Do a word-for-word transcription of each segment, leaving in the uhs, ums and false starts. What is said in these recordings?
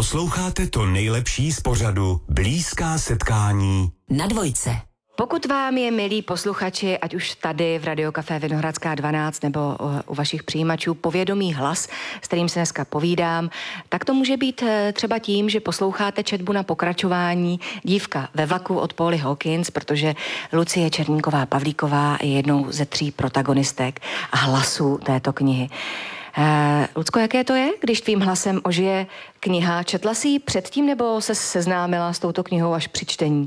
Posloucháte to nejlepší z pořadu Blízká setkání na Dvojce. Pokud vám je, milí posluchači, ať už tady v Radiokafé Vinohradská dvanáct nebo u vašich přijímačů, povědomý hlas, s kterým se dneska povídám, tak to může být třeba tím, že posloucháte četbu na pokračování Dívka ve vlaku od Polly Hawkins, protože Lucie Černínková-Pavlíková je jednou ze tří protagonistek a hlasů této knihy. Uh, Lucko, jaké to je, když tvým hlasem ožije kniha? Četla jsi ji předtím, nebo se seznámila s touto knihou až při čtení?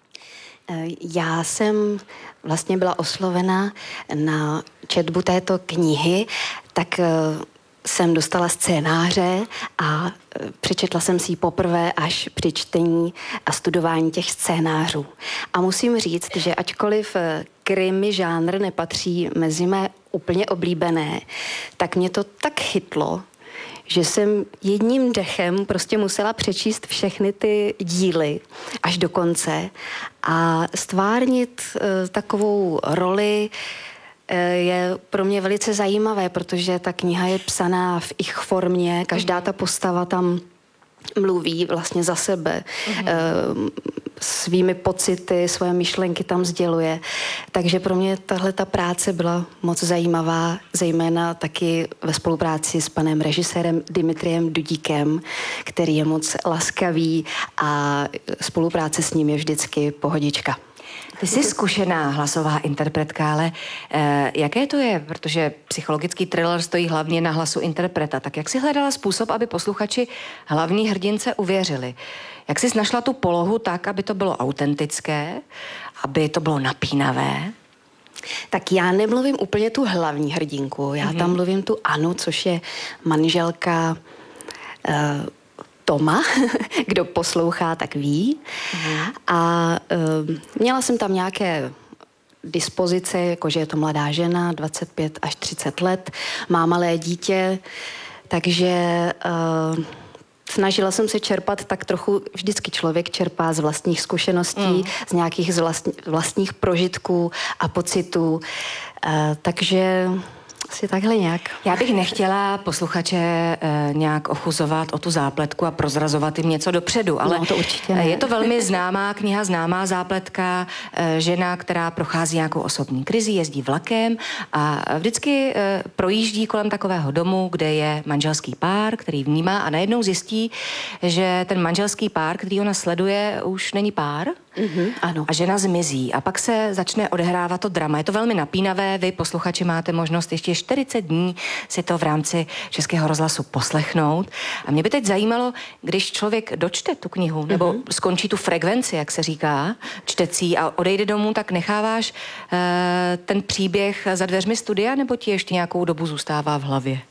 Já jsem vlastně byla oslovena na četbu této knihy, tak jsem dostala scénáře a přečetla jsem si ji poprvé až při čtení a studování těch scénářů. A musím říct, že ačkoliv krimi žánr nepatří mezi mé úplně oblíbené, tak mě to tak chytlo, že jsem jedním dechem prostě musela přečíst všechny ty díly až do konce a stvárnit uh, takovou roli uh, je pro mě velice zajímavé, protože ta kniha je psaná v ich formě, každá ta postava tam mluví vlastně za sebe, mm-hmm. uh, svými pocity, svoje myšlenky tam sděluje. Takže pro mě tahle ta práce byla moc zajímavá, zejména taky ve spolupráci s panem režisérem Dimitrijem Dudíkem, který je moc laskavý a spolupráce s ním je vždycky pohodička. Ty jsi zkušená hlasová interpretka, ale eh, jaké to je? Protože psychologický thriller stojí hlavně na hlasu interpreta. Tak jak jsi hledala způsob, aby posluchači hlavní hrdince uvěřili? Jak jsi našla tu polohu tak, aby to bylo autentické, aby to bylo napínavé? Tak já nemluvím úplně tu hlavní hrdinku. Já mm-hmm. tam mluvím tu Anu, což je manželka uh, Toma, kdo poslouchá, tak ví. Mm. A uh, měla jsem tam nějaké dispozice, jakože je to mladá žena, dvacet pět až třicet let, má malé dítě, takže uh, snažila jsem se čerpat tak trochu, vždycky člověk čerpá z vlastních zkušeností, mm. z nějakých z vlastní, vlastních prožitků a pocitů. Uh, takže asi takhle nějak. Já bych nechtěla posluchače e, nějak ochuzovat o tu zápletku a prozrazovat jim něco dopředu, ale no, to určitě ne. Je to velmi známá kniha, známá zápletka, e, žena, která prochází nějakou osobní krizi, jezdí vlakem a vždycky e, projíždí kolem takového domu, kde je manželský pár, který vnímá a najednou zjistí, že ten manželský pár, který ona sleduje, už není pár. Mm-hmm, ano. A žena zmizí a pak se začne odehrávat to drama. Je to velmi napínavé, vy posluchači máte možnost ještě čtyřicet dní si to v rámci Českého rozhlasu poslechnout. A mě by teď zajímalo, když člověk dočte tu knihu, nebo mm-hmm. skončí tu frekvenci, jak se říká, čtecí a odejde domů, tak necháváš uh, ten příběh za dveřmi studia, nebo ti ještě nějakou dobu zůstává v hlavě?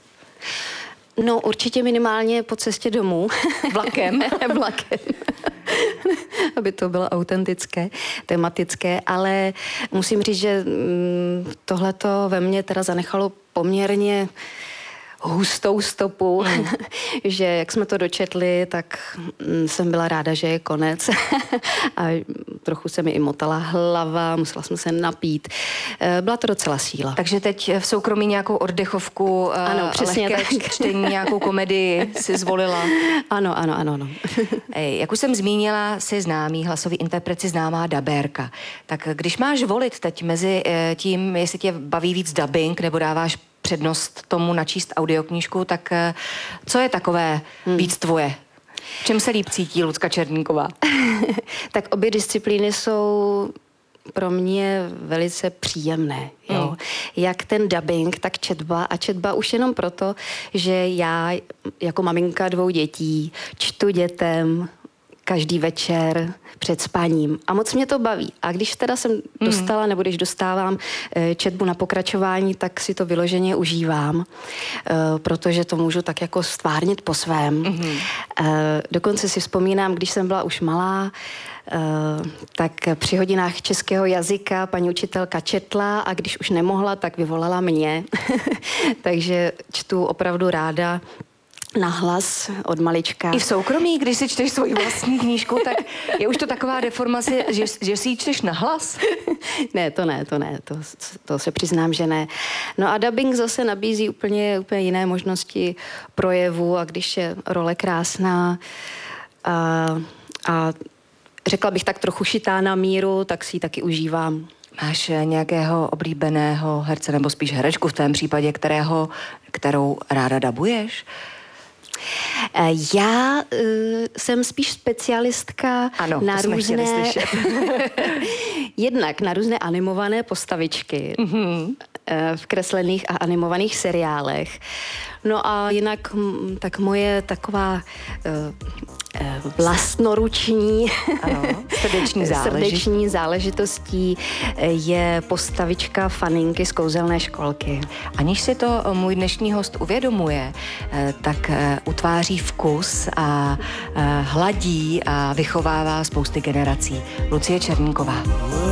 No určitě minimálně po cestě domů. Vlakem. Vlakem. Aby to bylo autentické, tematické, ale musím říct, že tohleto ve mně teda zanechalo poměrně hustou stopu, mm. že jak jsme to dočetli, tak jsem byla ráda, že je konec a trochu se mi i motala hlava, musela jsem se napít. Byla to docela síla. Takže teď v soukromí nějakou oddechovku, ano, přesně lehké tak. čtení, nějakou komedii si zvolila. Ano, ano, ano. ano. Jak už jsem zmínila, si známý hlasový interpret, si známá dabérka. Tak když máš volit teď mezi tím, jestli tě baví víc dubbing, nebo dáváš přednost tomu načíst audioknížku, tak co je takové hmm. víc tvoje? V čem se líp cítí Lucka Černínková? Tak obě disciplíny jsou pro mě velice příjemné. Jo? Hmm. Jak ten dubbing, tak četba. A četba už jenom proto, že já jako maminka dvou dětí čtu dětem každý večer před spaním. A moc mě to baví. A když teda jsem dostala, nebo když dostávám četbu na pokračování, tak si to vyloženě užívám, protože to můžu tak jako stvárnit po svém. Mm-hmm. Dokonce si vzpomínám, když jsem byla už malá, tak při hodinách českého jazyka paní učitelka četla a když už nemohla, tak vyvolala mě. Takže čtu opravdu ráda na hlas od malička. I v soukromí, když si čteš svoji vlastní knížku, tak je už to taková deformace, že, že si ji čteš na hlas? Ne, to ne, to ne, to, to se přiznám, že ne. No a dubbing zase nabízí úplně, úplně jiné možnosti projevu a když je role krásná a, a řekla bych tak trochu šitá na míru, tak si ji taky užívám. Máš nějakého oblíbeného herce, nebo spíš herečku v tém případě, kterého, kterou ráda dabuješ? Já uh, jsem spíš specialistka ano, na různé... Jednak na různé animované postavičky mm-hmm. uh, v kreslených a animovaných seriálech. No a jinak m, tak moje taková uh, uh, vlastnoruční ano, srdeční, srdeční záležitostí je postavička Faninky z Kouzelné školky. Aniž si to můj dnešní host uvědomuje, tak utváří vkus a hladí a vychovává spousty generací. Lucie Černíková.